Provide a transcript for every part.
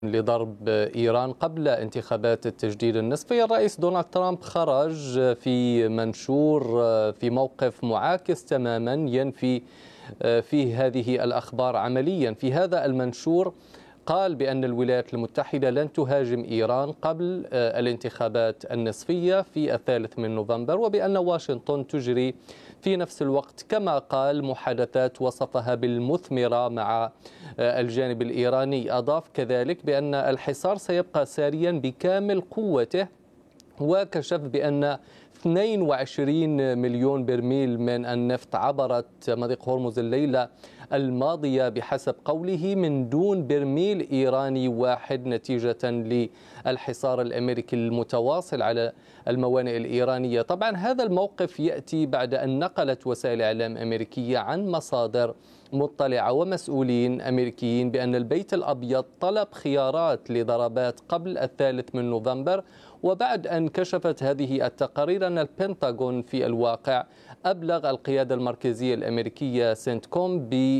لضرب إيران قبل انتخابات التجديد النصفي. الرئيس دونالد ترامب خرج في منشور في موقف معاكس تماما ينفي فيه هذه الأخبار عمليا. في هذا المنشور قال بأن الولايات المتحدة لن تهاجم إيران قبل الانتخابات النصفية في 3 نوفمبر، وبأن واشنطن تجري في نفس الوقت كما قال محادثات وصفها بالمثمرة مع الجانب الإيراني. أضاف كذلك بأن الحصار سيبقى ساريا بكامل قوته، وكشف بأن 22 مليون برميل من النفط عبرت مضيق هرمز الليلة الماضية بحسب قوله من دون برميل إيراني واحد، نتيجة للحصار الأمريكي المتواصل على الموانئ الإيرانية. طبعا هذا الموقف يأتي بعد أن نقلت وسائل إعلام أمريكية عن مصادر مطلعة ومسؤولين أمريكيين بأن البيت الأبيض طلب خيارات لضربات قبل 3 نوفمبر، وبعد أن كشفت هذه التقارير أن البنتاغون في الواقع أبلغ القيادة المركزية الأمريكية سنتكوم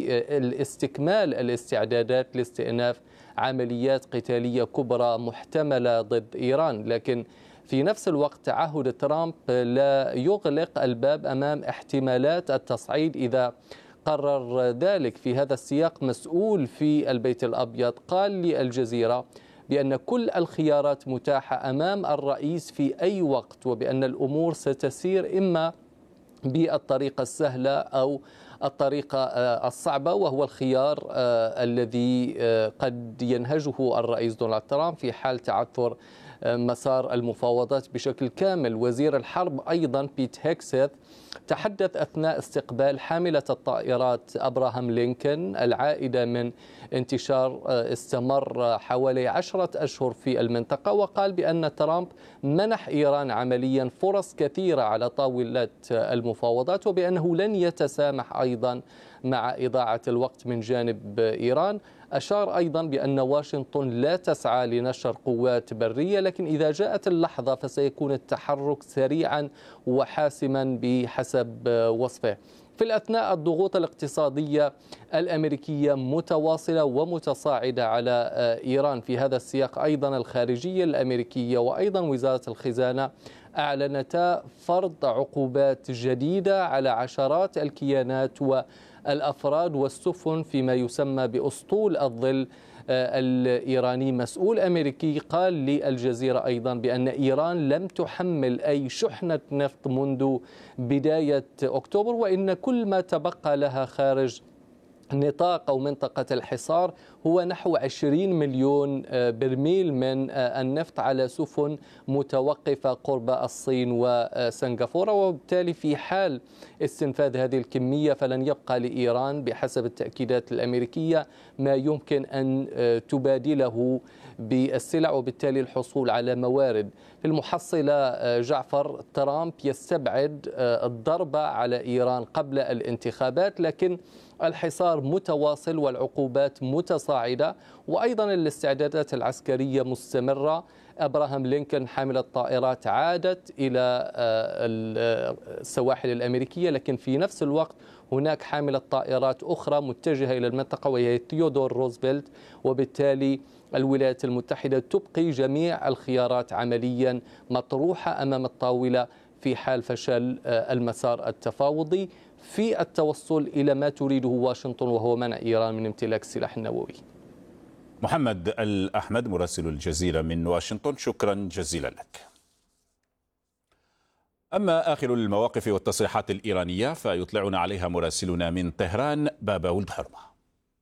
بالاستكمال الاستعدادات لاستئناف عمليات قتالية كبرى محتملة ضد إيران. لكن في نفس الوقت تعهد ترامب لا يغلق الباب أمام احتمالات التصعيد إذا قرر ذلك. في هذا السياق مسؤول في البيت الأبيض قال للجزيرة بأن كل الخيارات متاحة أمام الرئيس في أي وقت، وبأن الأمور ستسير إما بالطريقة السهلة أو الطريقة الصعبة، وهو الخيار الذي قد ينهجه الرئيس دونالد ترامب في حال تعثر مسار المفاوضات بشكل كامل. وزير الحرب أيضا بيت هيكسيث تحدث أثناء استقبال حاملة الطائرات أبراهام لينكولن العائدة من انتشار استمر حوالي 10 أشهر في المنطقة، وقال بأن ترامب منح إيران عمليا فرص كثيرة على طاولة المفاوضات، وبأنه لن يتسامح أيضا مع إضاعة الوقت من جانب إيران. أشار أيضا بأن واشنطن لا تسعى لنشر قوات برية، لكن إذا جاءت اللحظة فسيكون التحرك سريعا وحاسما بحسب وصفه. في الأثناء الضغوط الاقتصادية الأمريكية متواصلة ومتصاعدة على إيران. في هذا السياق أيضا الخارجية الأمريكية وأيضا وزارة الخزانة أعلنتا فرض عقوبات جديدة على عشرات الكيانات والأفراد والسفن فيما يسمى بأسطول الظل الإيراني. مسؤول أمريكي قال للجزيرة أيضا بأن إيران لم تحمل أي شحنة نفط منذ بداية أكتوبر، وإن كل ما تبقى لها خارج نطاق أو منطقة الحصار هو نحو 20 مليون برميل من النفط على سفن متوقفة قرب الصين وسنغافورة، وبالتالي في حال استنفاذ هذه الكمية فلن يبقى لإيران بحسب التأكيدات الأمريكية ما يمكن أن تبادله بالسلع، وبالتالي الحصول على موارد. في المحصلة جعفر، ترامب يستبعد الضربة على إيران قبل الانتخابات، لكن الحصار متواصل والعقوبات متصاعدة، وأيضا الاستعدادات العسكرية مستمرة. أبراهام لينكولن حامل الطائرات عادت إلى السواحل الأمريكية، لكن في نفس الوقت هناك حاملة طائرات أخرى متجهة إلى المنطقة وهي ثيودور روزفلت، وبالتالي الولايات المتحدة تبقي جميع الخيارات عمليا مطروحة أمام الطاولة في حال فشل المسار التفاوضي في التوصل إلى ما تريده واشنطن، وهو منع إيران من امتلاك السلاح النووي. محمد الأحمد مراسل الجزيرة من واشنطن، شكرا جزيلا لك. أما آخر المواقف والتصريحات الإيرانية فيطلعنا عليها مراسلنا من طهران بابا ولد حرمة.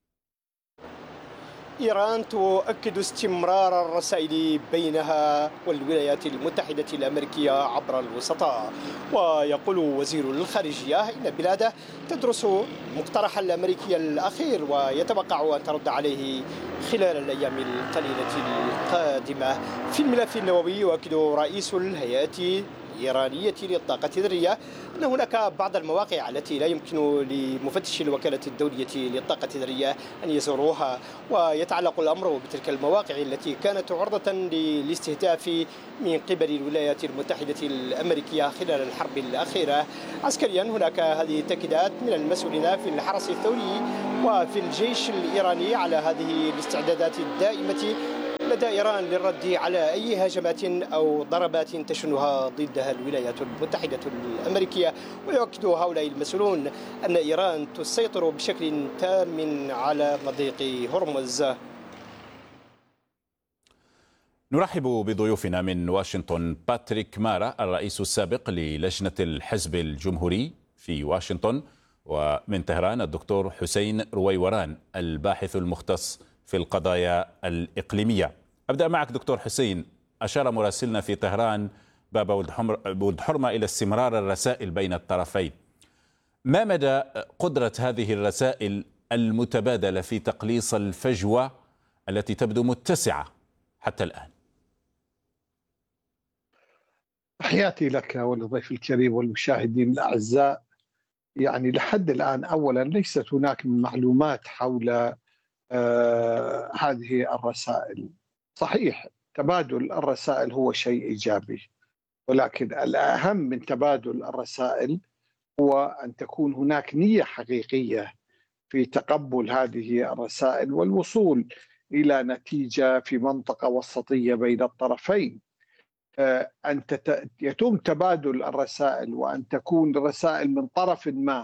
إيران تؤكد استمرار الرسائل بينها والولايات المتحدة الأمريكية عبر الوسطاء، ويقول وزير الخارجية إن بلاده تدرس مقترح الأمريكي الأخير ويتوقع أن ترد عليه خلال الأيام القليلة القادمة. في الملف النووي يؤكد رئيس الهيئة الإيرانية للطاقة الذرية أن هناك بعض المواقع التي لا يمكن لمفتش الوكالة الدولية للطاقة الذرية أن يزوروها، ويتعلق الأمر بتلك المواقع التي كانت عرضة للاستهداف من قبل الولايات المتحدة الأمريكية خلال الحرب الأخيرة. عسكريا هناك هذه التأكيدات من المسؤولين في الحرس الثوري وفي الجيش الإيراني على هذه الاستعدادات الدائمة استعداد إيران للرد على أي هجمات أو ضربات تشنها ضدها الولايات المتحدة الأمريكية. ويؤكد هؤلاء المسؤولون أن إيران تسيطر بشكل تام على مضيق هرمز. نرحب بضيوفنا من واشنطن باتريك مارا الرئيس السابق للجنة الحزب الجمهوري في واشنطن، ومن طهران الدكتور حسين رويوران الباحث المختص في القضايا الإقليمية. أبدأ معك دكتور حسين. أشار مراسلنا في طهران بابا ولد حرمة إلى استمرار الرسائل بين الطرفين. ما مدى قدرة هذه الرسائل المتبادلة في تقليص الفجوة التي تبدو متسعة حتى الآن؟ تحياتي لك ولضيف الكريم والمشاهدين الأعزاء. يعني لحد الآن أولا ليست هناك معلومات حول هذه الرسائل. صحيح تبادل الرسائل هو شيء إيجابي، ولكن الأهم من تبادل الرسائل هو أن تكون هناك نية حقيقية في تقبل هذه الرسائل والوصول إلى نتيجة في منطقة وسطية بين الطرفين. أن يتم تبادل الرسائل وأن تكون الرسائل من طرف ما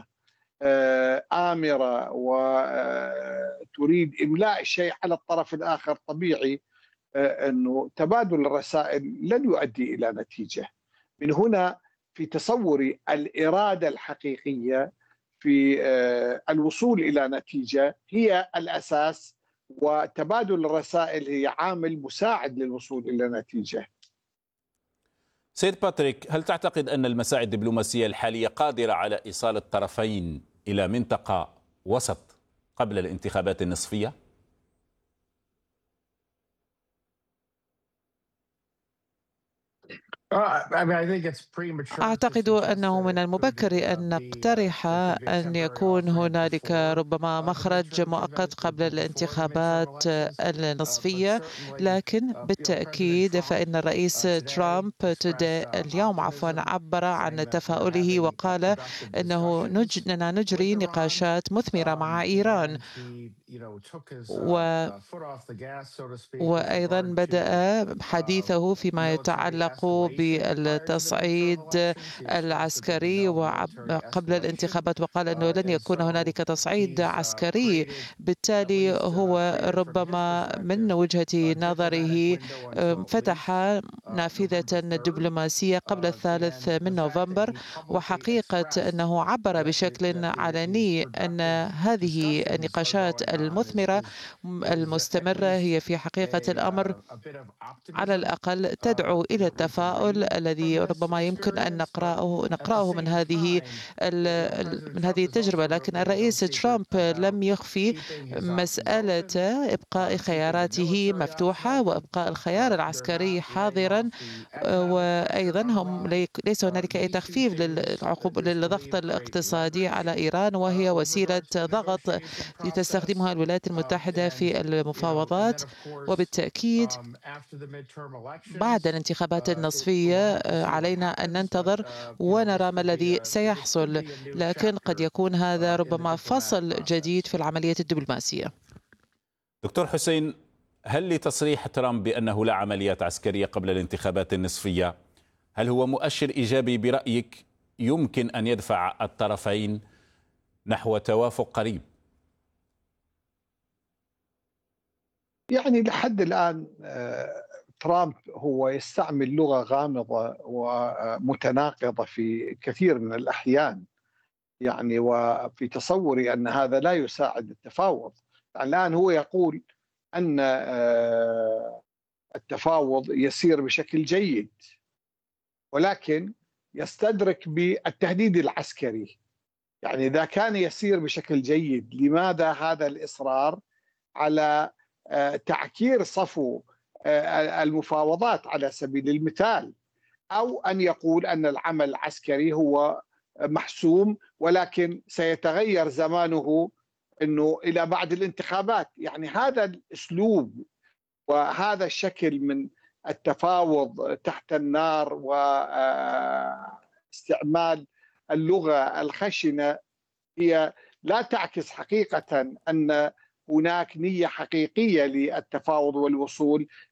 آمرة وتريد إملاء شيء على الطرف الآخر، طبيعي أنه تبادل الرسائل لن يؤدي إلى نتيجة. من هنا في تصوري الإرادة الحقيقية في الوصول إلى نتيجة هي الأساس، وتبادل الرسائل هي عامل مساعد للوصول إلى نتيجة. سيد باتريك، هل تعتقد أن المساعي الدبلوماسية الحالية قادرة على إيصال الطرفين إلى منطقة وسط قبل الانتخابات النصفية؟ أعتقد أنه من المبكر أن نقترح أن يكون هنالك ربما مخرج مؤقت قبل الانتخابات النصفية، لكن بالتأكيد فإن الرئيس ترامب اليوم عبر عن تفاؤله وقال أننا نجري نقاشات مثمرة مع إيران، وأيضا بدأ حديثه فيما يتعلق بالتصعيد العسكري قبل الانتخابات، وقال أنه لن يكون هنالك تصعيد عسكري. بالتالي هو ربما من وجهة نظره فتح نافذة دبلوماسية قبل 3 نوفمبر، وحقيقة أنه عبر بشكل علني أن هذه النقاشات المثمرة المستمرة هي في حقيقة الأمر على الأقل تدعو إلى التفاؤل الذي ربما يمكن أن نقرأه من هذه التجربة. لكن الرئيس ترامب لم يخفي مسألة إبقاء خياراته مفتوحة وإبقاء الخيار العسكري حاضرا، وأيضا ليس هنالك أي تخفيف للضغط الاقتصادي على إيران، وهي وسيلة ضغط تستخدمها الولايات المتحدة في المفاوضات. وبالتأكيد بعد الانتخابات النصفية علينا أن ننتظر ونرى ما الذي سيحصل، لكن قد يكون هذا ربما فصل جديد في العملية الدبلوماسية. دكتور حسين، هل لتصريح ترامب بأنه لا عمليات عسكرية قبل الانتخابات النصفية هل هو مؤشر إيجابي برأيك يمكن أن يدفع الطرفين نحو توافق قريب؟ يعني لحد الآن ترامب هو يستعمل لغة غامضة ومتناقضة في كثير من الأحيان، يعني وفي تصوري أن هذا لا يساعد التفاوض. الآن هو يقول أن التفاوض يسير بشكل جيد، ولكن يستدرك بالتهديد العسكري. يعني إذا كان يسير بشكل جيد، لماذا هذا الإصرار على تعكير صفو المفاوضات على سبيل المثال، أو أن يقول أن العمل العسكري هو محسوم ولكن سيتغير زمانه أنه إلى بعد الانتخابات. يعني هذا الأسلوب وهذا الشكل من التفاوض تحت النار واستعمال اللغة الخشنة هي لا تعكس حقيقة أن هناك نية حقيقية للتفاوض والوصول